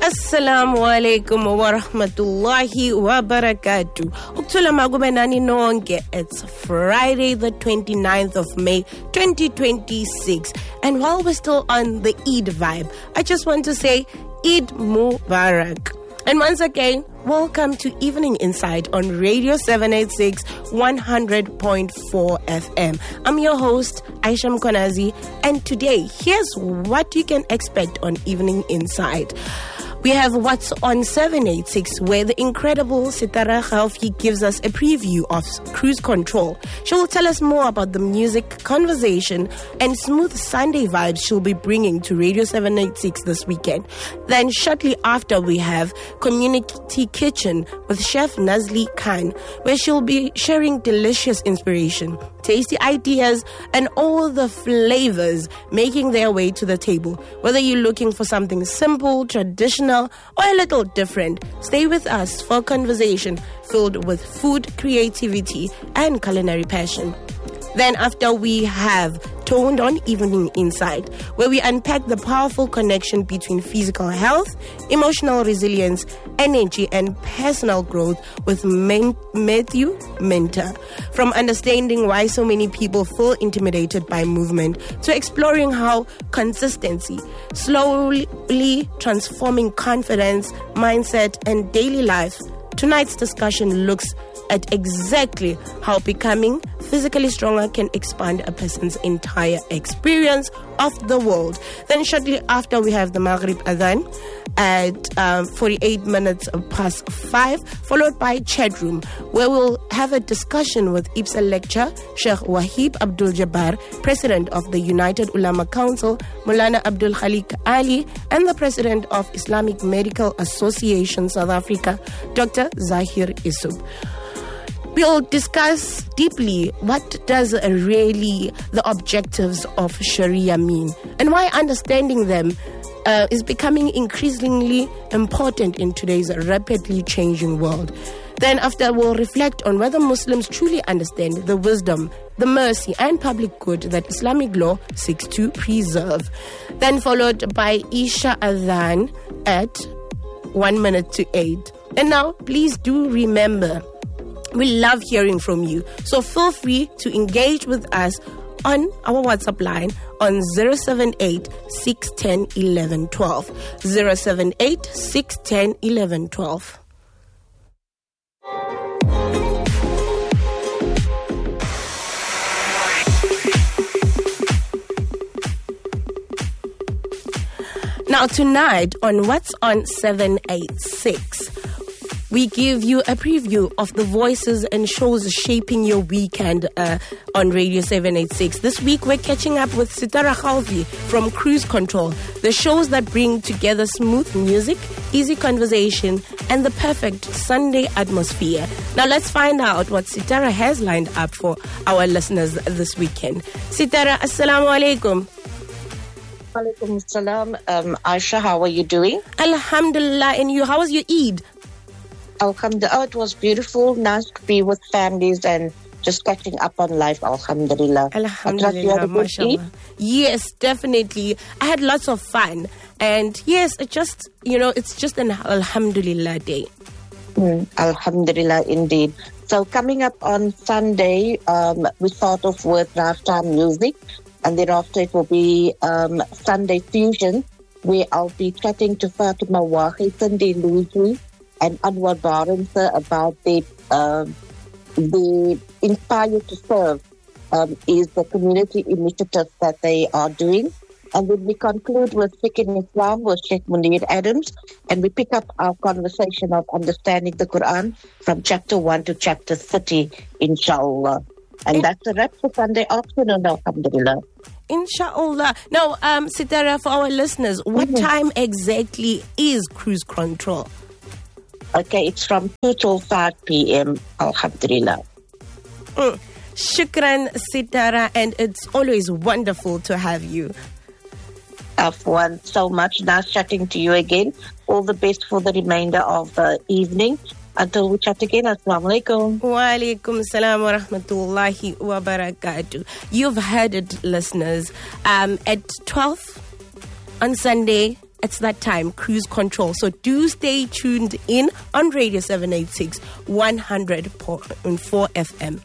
Assalamu alaikum wa rahmatullahi wa barakatuh. Uktula magubenani nonke. It's Friday the 29th of May 2026. And while we're still on the Eid vibe, I just want to say Eid Mubarak. And once again, welcome to Evening Insight on Radio 786 100.4 FM. I'm your host, Aisha Mkonazi, and today, here's what you can expect on Evening Insight. We have What's on 786, where the incredible Sitara Khalfi gives us a preview of Cruise Control. She will tell us more about the music, conversation, and smooth Sunday vibes she'll be bringing to Radio 786 this weekend. Then shortly after, we have Community Kitchen with Chef Nazli Khan, where she'll be sharing delicious inspiration, tasty ideas, and all the flavors making their way to the table. Whether you're looking for something simple, traditional, or a little different, stay with us for a conversation filled with food, creativity, and culinary passion. Then after, we have Toned On Evening Insight, where we unpack the powerful connection between physical health, emotional resilience, energy, and personal growth with Matthew Minter. From understanding why so many people feel intimidated by movement to exploring how consistency slowly transforming confidence, mindset, and daily life. Tonight's discussion looks at exactly how becoming physically stronger can expand a person's entire experience of the world. Then shortly after, we have the Maghrib Adhan at 48 minutes past 5, followed by Chat Room, where we'll have a discussion with IPSA lecturer Sheikh Wahib Abdul Jabbar, President of the United Ulama Council, Maulana Abdul Khalik Ali, and the President of Islamic Medical Association South Africa, Dr. Zahir Isub. We'll discuss deeply what does really the objectives of Sharia mean and why understanding them is becoming increasingly important in today's rapidly changing world. Then after, we'll reflect on whether Muslims truly understand the wisdom, the mercy, and public good that Islamic law seeks to preserve. Then followed by Isha Adhan at 1 minute to 8. And now, please do remember, we love hearing from you. So feel free to engage with us on our WhatsApp line on 078 610 1112. 078 610 1112. Now tonight on What's on 786, we give you a preview of the voices and shows shaping your weekend on Radio 786. This week, we're catching up with Sitara Khalfi from Cruise Control, the shows that bring together smooth music, easy conversation, and the perfect Sunday atmosphere. Now, let's find out what Sitara has lined up for our listeners this weekend. Sitara, assalamu alaikum. Alaikum salam. Aisha, how are you doing? Alhamdulillah. And you, how was your Eid? Alhamdulillah, it was beautiful, nice to be with families and just catching up on life, alhamdulillah. Alhamdulillah, mashallah. Yes, definitely. I had lots of fun. And yes, it's just an alhamdulillah day. Alhamdulillah, indeed. So coming up on Sunday, we start off with lifetime music. And then after it will be Sunday Fusion, where I'll be chatting to Fatima Wahi, Cindy Louis, and Anwar Barensa about the Inspire to Serve is the community initiative that they are doing. And then we conclude with Fiqh in Islam with Sheikh Munir Adams, and we pick up our conversation of understanding the Quran from chapter 1 to chapter 30, inshallah. And that's a wrap for Sunday afternoon, alhamdulillah. Inshallah. Now, Sitara, for our listeners, what time exactly is Cruise Control? Okay, it's from 2 till 5 p.m. Alhamdulillah. Shukran, Sitara, and it's always wonderful to have you. Afwan, so much. Nice chatting to you again. All the best for the remainder of the evening. Until we chat again, assalamu alaikum. Wa alaikum salam wa rahmatullahi wa barakatuh. You've heard it, listeners. At 12 on Sunday, it's that time, cruise control. So do stay tuned in on Radio 786 100.4 FM.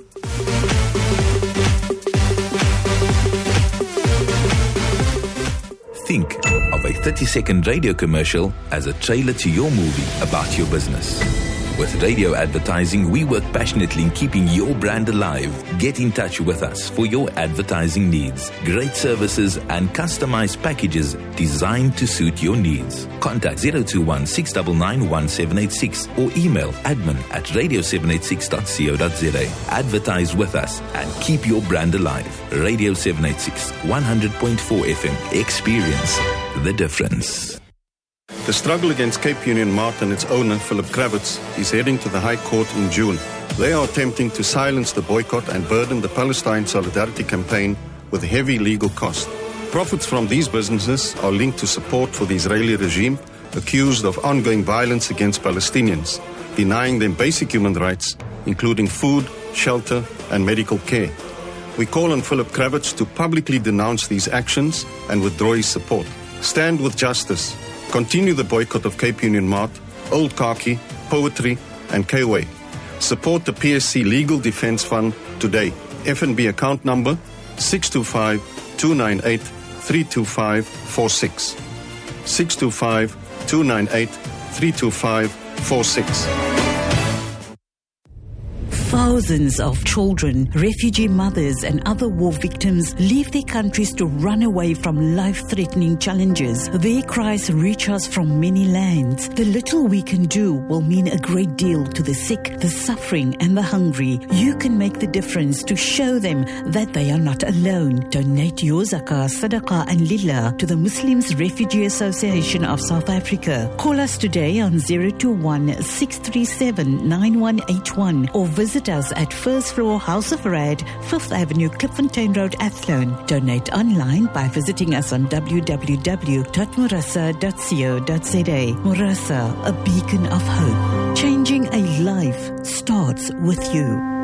Think of a 30-second radio commercial as a trailer to your movie about your business. With radio advertising, we work passionately in keeping your brand alive. Get in touch with us for your advertising needs. Great services and customized packages designed to suit your needs. Contact 021-699-1786 or email admin@radio786.co.za. Advertise with us and keep your brand alive. Radio 786, 100.4 FM. Experience the difference. The struggle against Cape Union Mart and its owner, Philip Kravitz, is heading to the High Court in June. They are attempting to silence the boycott and burden the Palestine Solidarity Campaign with heavy legal costs. Profits from these businesses are linked to support for the Israeli regime, accused of ongoing violence against Palestinians, denying them basic human rights, including food, shelter, and medical care. We call on Philip Kravitz to publicly denounce these actions and withdraw his support. Stand with justice. Continue the boycott of Cape Union Mart, Old Khaki, Poetry, and K-Way. Support the PSC Legal Defence Fund today. FNB account number 625-298-32546. 625-298-32546. Thousands of children, refugee mothers and other war victims leave their countries to run away from life-threatening challenges. Their cries reach us from many lands. The little we can do will mean a great deal to the sick, the suffering and the hungry. You can make the difference to show them that they are not alone. Donate your zakah, sadaqah and lillah to the Muslims Refugee Association of South Africa. Call us today on 021-637-9181 or visit us at First Floor House of Rad, 5th Avenue, Klipfontein Road, Athlone. Donate online by visiting us on www.murasa.co.za. Murasa, a beacon of hope. Changing a life starts with you.